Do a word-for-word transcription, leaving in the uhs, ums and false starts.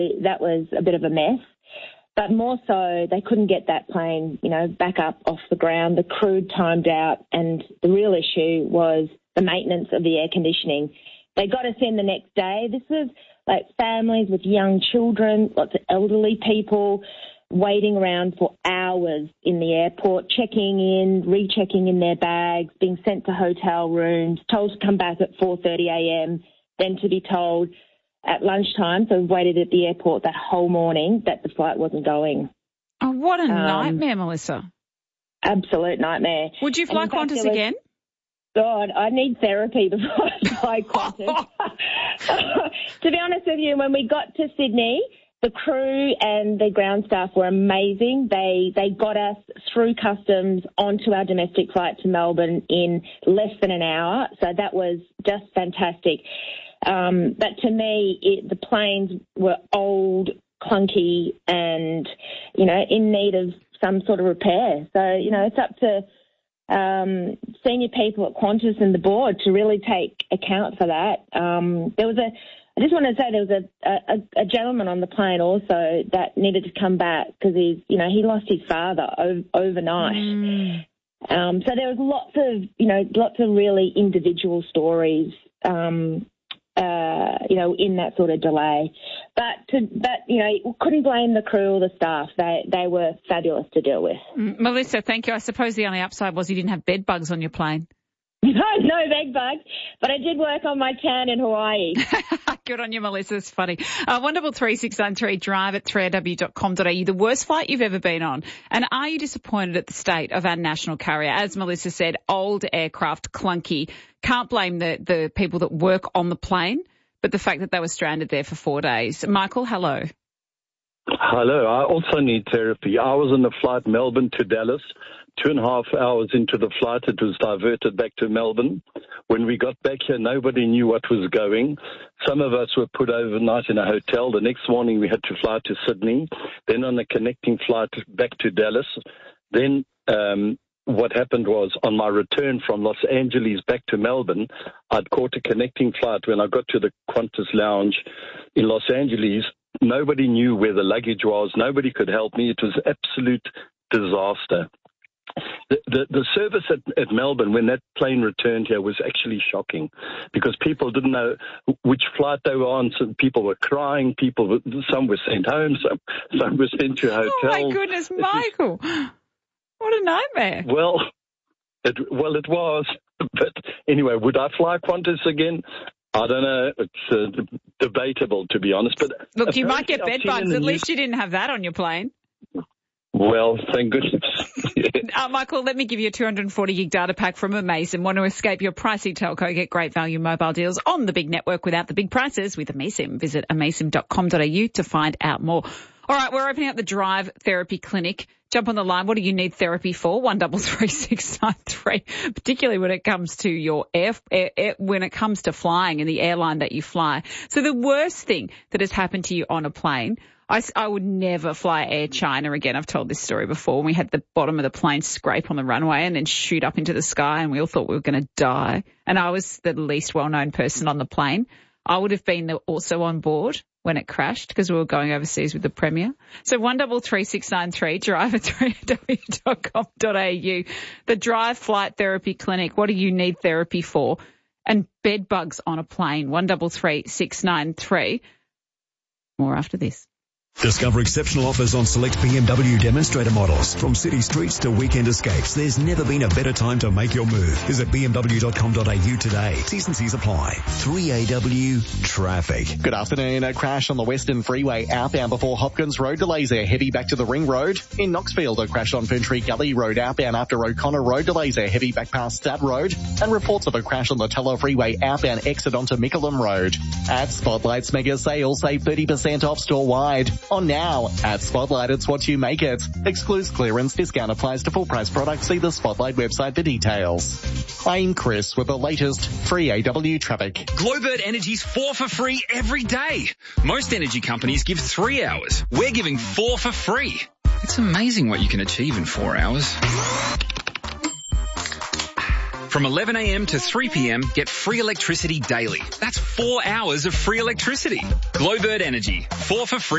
that was a bit of a mess. But more so, they couldn't get that plane, you know, back up off the ground. The crew timed out, and the real issue was the maintenance of the air conditioning. They got us in the next day. This was like families with young children, lots of elderly people waiting around for hours in the airport, checking in, rechecking in their bags, being sent to hotel rooms, told to come back at four thirty a.m., then to be told at lunchtime, so we waited at the airport that whole morning, that the flight wasn't going. Oh, what a Um, nightmare, Melissa. Absolute nightmare. Would you fly And in fact, Qantas there was- again? God, I need therapy before I fly Qantas. To be honest with you, when we got to Sydney, the crew and the ground staff were amazing. They they got us through customs onto our domestic flight to Melbourne in less than an hour, so that was just fantastic. Um, but to me, it, the planes were old, clunky, and, you know, in need of some sort of repair. So, you know, it's up to um, senior people at Qantas and the board to really take account for that. Um, there was a, I just want to say there was a, a, a gentleman on the plane also that needed to come back because he's, you know, he lost his father o- overnight. Mm. Um, so there was lots of, you know, lots of really individual stories. Um, Uh, you know, in that sort of delay. But, to, but you know, couldn't blame the crew or the staff. They they were fabulous to deal with. Mm, Melissa, thank you. I suppose the only upside was you didn't have bed bugs on your plane. No, no bed bugs, but I did work on my tan in Hawaii. Good on you, Melissa. It's funny. Uh, one double three six nine three, drive at three a w dot com dot a u. The worst flight you've ever been on. And are you disappointed at the state of our national carrier? As Melissa said, old aircraft, clunky. Can't blame the, the people that work on the plane, but the fact that they were stranded there for four days. Michael, hello. Hello. I also need therapy. I was on a flight Melbourne to Dallas. Two and a half hours into the flight, it was diverted back to Melbourne. When we got back here, nobody knew what was going. Some of us were put overnight in a hotel. The next morning, we had to fly to Sydney, then on a connecting flight back to Dallas. Then um, what happened was, on my return from Los Angeles back to Melbourne, I'd caught a connecting flight. When I got to the Qantas lounge in Los Angeles, nobody knew where the luggage was. Nobody could help me. It was absolute disaster. The, the, the service at, at Melbourne, when that plane returned here, was actually shocking because people didn't know which flight they were on. Some people were crying. People, were, some were sent home. Some, some were sent to hotels. Oh, my goodness, Michael. Was, what a nightmare. Well, it, well, it was. But anyway, would I fly Qantas again? I don't know. It's uh, debatable, to be honest. But look, you might get bed bugs. At least you didn't have that on your plane. Well, thank goodness. Yeah. uh, Michael, let me give you a two hundred forty gig data pack from Amaysim. Want to escape your pricey telco? Get great value mobile deals on the big network without the big prices with Amaysim. Visit amaysim dot com dot a u to find out more. All right, we're opening up the Drive Therapy Clinic. Jump on the line. What do you need therapy for? One double three six nine three. Particularly when it comes to your air, air, air, when it comes to flying and the airline that you fly. So the worst thing that has happened to you on a plane. I, I would never fly Air China again. I've told this story before. When we had the bottom of the plane scrape on the runway and then shoot up into the sky, and we all thought we were going to die. And I was the least well-known person on the plane. I would have been also on board when it crashed because we were going overseas with the Premier. So one double three six nine three, drive at three a w dot com dot a u. The Drive Flight Therapy Clinic. What do you need therapy for? And bed bugs on a plane. One double three six nine three. More after this. Discover exceptional offers on select B M W demonstrator models. From city streets to weekend escapes, there's never been a better time to make your move. Visit b m w dot com dot a u today. T's and C's apply. three A W Traffic. Good afternoon. A crash on the Western Freeway outbound before Hopkins Road. Delays there heavy back to the Ring Road. In Knoxfield, a crash on Ferntree Gully Road outbound after O'Connor Road. Delays there heavy back past Stud Road. And reports of a crash on the Teller Freeway outbound exit onto Mickleham Road. At Spotlight's mega sale, save thirty percent off store-wide. On now. At Spotlight, it's what you make it. Excludes clearance. Discount applies to full price products. See the Spotlight website for details. I'm Chris with the latest three A W traffic. Globird Energy's four for free every day. Most energy companies give three hours. We're giving four for free. It's amazing what you can achieve in four hours. From eleven a m to three p m, get free electricity daily. That's four hours of free electricity. Globird Energy, four for free.